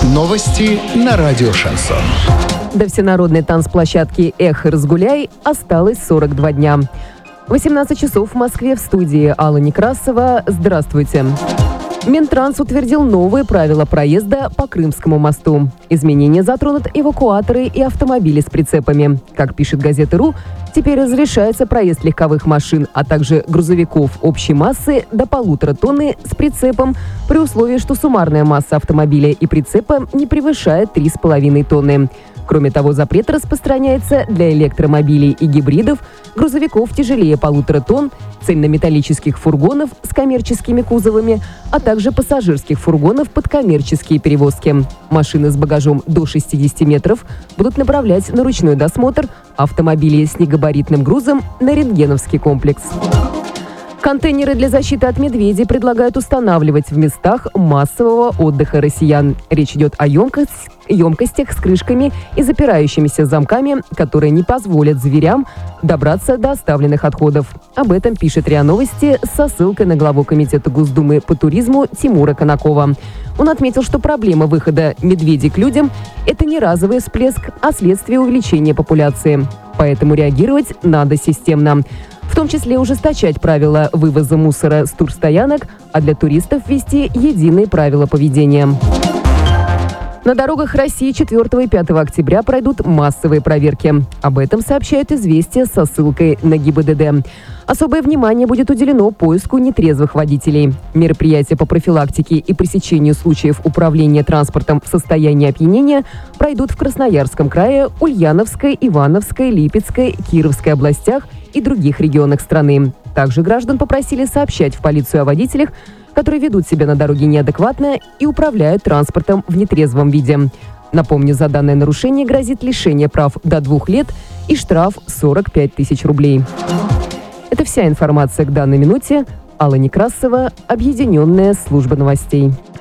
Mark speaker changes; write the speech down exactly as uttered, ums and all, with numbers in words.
Speaker 1: Новости на радио «Шансон».
Speaker 2: До всенародной танцплощадки «Эх, разгуляй» осталось сорок два дня. восемнадцать часов в Москве, в студии Алла Некрасова. Здравствуйте. Минтранс утвердил новые правила проезда по Крымскому мосту. Изменения затронут эвакуаторы и автомобили с прицепами. Как пишет газета «Ру», теперь разрешается проезд легковых машин, а также грузовиков общей массы до полутора тонны с прицепом, при условии, что суммарная масса автомобиля и прицепа не превышает три с половиной тонны. Кроме того, запрет распространяется для электромобилей и гибридов, грузовиков тяжелее полутора тонн, цельнометаллических фургонов с коммерческими кузовами, а также пассажирских фургонов под коммерческие перевозки. Машины с багажом до шестидесяти метров будут направлять на ручной досмотр, автомобили с негабаритным грузом на рентгеновский комплекс. Контейнеры для защиты от медведей предлагают устанавливать в местах массового отдыха россиян. Речь идет о емкость, емкостях с крышками и запирающимися замками, которые не позволят зверям добраться до оставленных отходов. Об этом пишет РИА Новости со ссылкой на главу Комитета Госдумы по туризму Тимура Конакова. Он отметил, что проблема выхода медведей к людям – это не разовый всплеск, а следствие увеличения популяции. Поэтому реагировать надо системно. В том числе ужесточать правила вывоза мусора с турстоянок, а для туристов ввести единые правила поведения. На дорогах России четвёртого и пятого октября пройдут массовые проверки. Об этом сообщают «Известия» со ссылкой на ГИБДД. Особое внимание будет уделено поиску нетрезвых водителей. Мероприятия по профилактике и пресечению случаев управления транспортом в состоянии опьянения пройдут в Красноярском крае, Ульяновской, Ивановской, Липецкой, Кировской областях и других регионах страны. Также граждан попросили сообщать в полицию о водителях, которые ведут себя на дороге неадекватно и управляют транспортом в нетрезвом виде. Напомню, за данное нарушение грозит лишение прав до двух лет и штраф сорок пять тысяч рублей. Это вся информация к данной минуте. Алла Некрасова, Объединенная служба новостей.